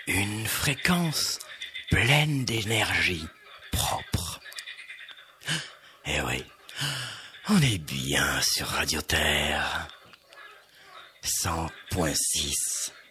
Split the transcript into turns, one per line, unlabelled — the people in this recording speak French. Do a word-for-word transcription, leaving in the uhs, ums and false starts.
Une fréquence pleine d'énergie propre. Eh oui, on est bien sur Radio Terre. cent point six.